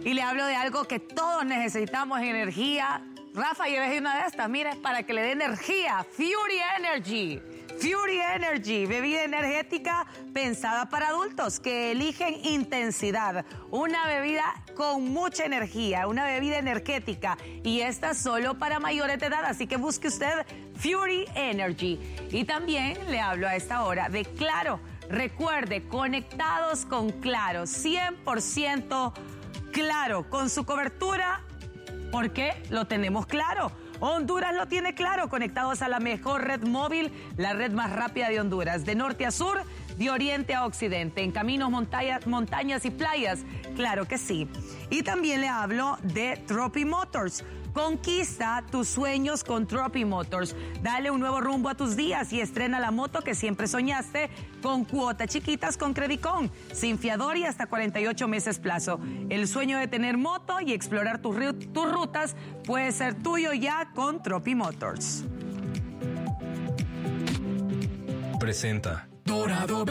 Y le hablo de algo que todos necesitamos, energía. Rafa, llévese una de estas, mire, para que le dé energía. Fury Energy. Fury Energy, bebida energética pensada para adultos que eligen intensidad. Una bebida con mucha energía, una bebida energética. Y esta solo para mayores de edad, así que busque usted Fury Energy. Y también le hablo a esta hora de Claro. Recuerde, conectados con Claro, 100% Claro, con su cobertura, porque lo tenemos claro. Honduras lo tiene claro, conectados a la mejor red móvil, la red más rápida de Honduras, de norte a sur, de oriente a occidente, en caminos, montañas y playas, claro que sí. Y también le hablo de Tropy Motors. Conquista tus sueños con Tropy Motors. Dale un nuevo rumbo a tus días y estrena la moto que siempre soñaste con cuotas chiquitas con Credicon, sin fiador y hasta 48 meses plazo. El sueño de tener moto y explorar tus rutas puede ser tuyo ya con Tropy Motors. Presenta Dorado